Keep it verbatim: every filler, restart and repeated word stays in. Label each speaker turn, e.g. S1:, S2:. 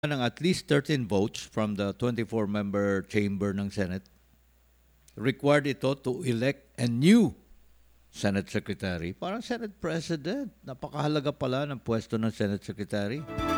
S1: ng at least thirteen votes from the twenty-four member chamber ng Senate, required ito to elect a new Senate Secretary. Parang Senate President. Napakahalaga pala ng pwesto ng Senate Secretary.